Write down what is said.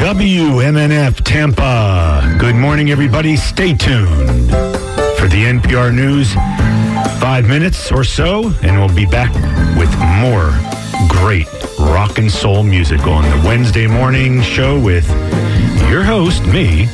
WMNF Tampa. Good morning, everybody. Stay tuned for the NPR News. 5 minutes or so, and we'll be back with more great rock and soul music on the Wednesday morning show with your host, me,